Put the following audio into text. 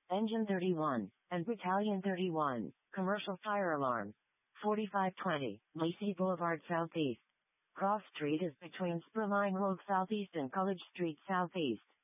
Engine 31, and Battalion 31, Commercial Fire Alarm. 4520, Lacey Boulevard Southeast. Cross Street is between Spurline Road Southeast and College Street Southeast.